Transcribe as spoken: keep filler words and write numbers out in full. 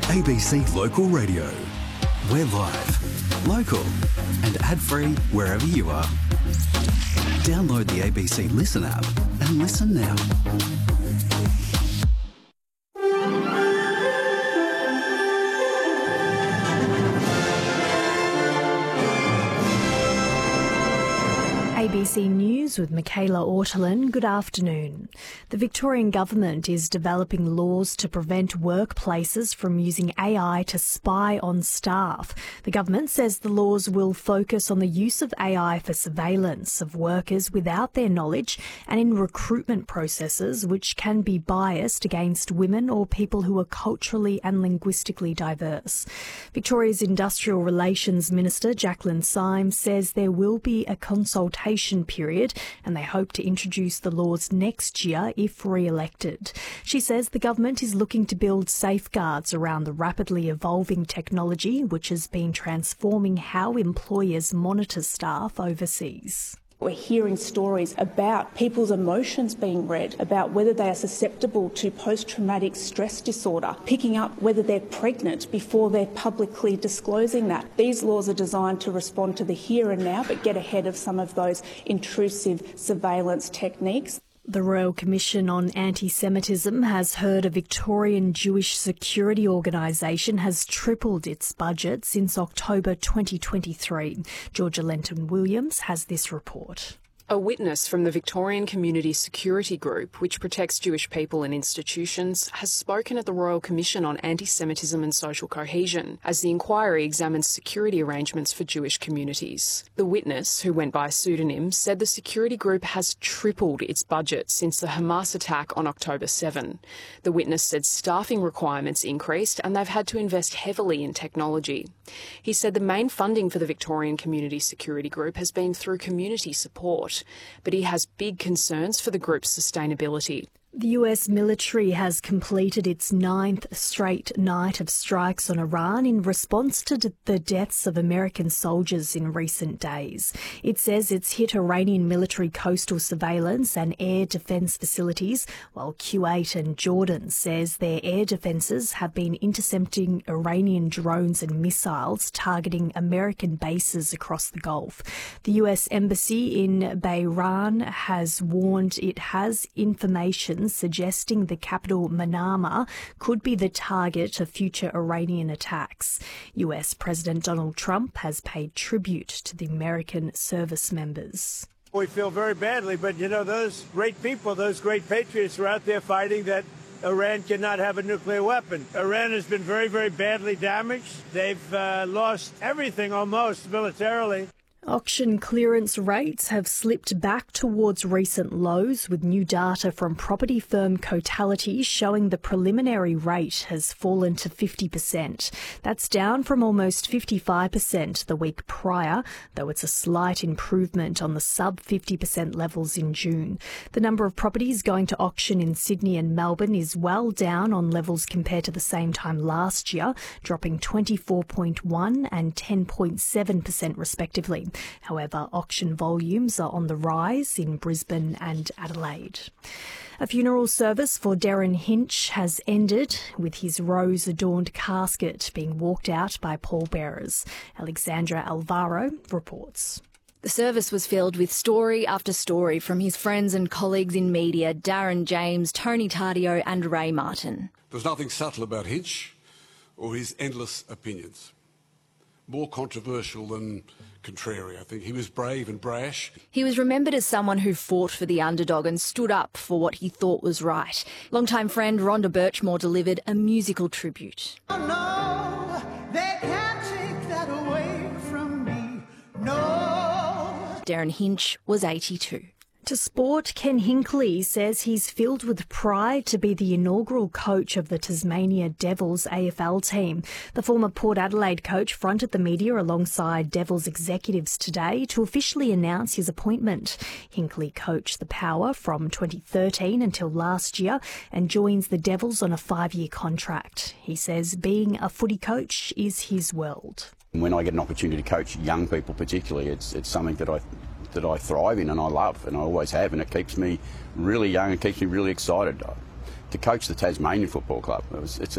A B C Local Radio. We're live, local and ad-free wherever you are. Download the A B C Listen app and listen now. A B C News with Michaela Ortolin. Good afternoon. The Victorian Government is developing laws to prevent workplaces from using A I to spy on staff. The government says the laws will focus on the use of A I for surveillance of workers without their knowledge and in recruitment processes which can be biased against women or people who are culturally and linguistically diverse. Victoria's Industrial Relations Minister Jacqueline Symes says there will be a consultation period and they hope to introduce the laws next year if re-elected. She says the government is looking to build safeguards around the rapidly evolving technology which has been transforming how employers monitor staff overseas. We're hearing stories about people's emotions being read, about whether they are susceptible to post-traumatic stress disorder, picking up whether they're pregnant before they're publicly disclosing that. These laws are designed to respond to the here and now, but get ahead of some of those intrusive surveillance techniques. The Royal Commission on Anti-Semitism has heard a Victorian Jewish security organisation has tripled its budget since October twenty twenty-three. Georgia Lenton-Williams has this report. A witness from the Victorian Community Security Group, which protects Jewish people and institutions, has spoken at the Royal Commission on Anti-Semitism and Social Cohesion as the inquiry examines security arrangements for Jewish communities. The witness, who went by a pseudonym, said the security group has tripled its budget since the Hamas attack on October seventh. The witness said staffing requirements increased and they've had to invest heavily in technology. He said the main funding for the Victorian Community Security Group has been through community support, but he has big concerns for the group's sustainability. The U S military has completed its ninth straight night of strikes on Iran in response to the deaths of American soldiers in recent days. It says it's hit Iranian military coastal surveillance and air defence facilities, while Kuwait and Jordan says their air defences have been intercepting Iranian drones and missiles targeting American bases across the Gulf. The U S Embassy in Bahrain has warned it has information suggesting the capital Manama could be the target of future Iranian attacks. U S President Donald Trump has paid tribute to the American service members. We feel very badly, but you know, those great people, those great patriots are out there fighting that Iran cannot have a nuclear weapon. Iran has been very, very badly damaged. They've uh, lost everything almost militarily. Auction clearance rates have slipped back towards recent lows, with new data from property firm Cotality showing the preliminary rate has fallen to fifty percent. That's down from almost fifty-five percent the week prior, though it's a slight improvement on the sub fifty percent levels in June. The number of properties going to auction in Sydney and Melbourne is well down on levels compared to the same time last year, dropping twenty-four point one and ten point seven percent respectively. However, auction volumes are on the rise in Brisbane and Adelaide. A funeral service for Darren Hinch has ended, with his rose-adorned casket being walked out by pallbearers. Alexandra Alvaro reports. The service was filled with story after story from his friends and colleagues in media, Darren James, Tony Tardio and Ray Martin. There was nothing subtle about Hinch or his endless opinions. More controversial than contrary, I think. He was brave and brash. He was remembered as someone who fought for the underdog and stood up for what he thought was right. Longtime friend Rhonda Birchmore delivered a musical tribute. Oh, no, they can't take that away from me. No. Darren Hinch was eighty-two. To sport, Ken Hinkley says he's filled with pride to be the inaugural coach of the Tasmania Devils A F L team. The former Port Adelaide coach fronted the media alongside Devils executives today to officially announce his appointment. Hinkley coached the Power from twenty thirteen until last year and joins the Devils on a five-year contract. He says being a footy coach is his world. When I get an opportunity to coach young people particularly, it's it's something that I that I thrive in and I love, and I always have, and it keeps me really young and keeps me really excited. To coach the Tasmanian Football Club, it was, it's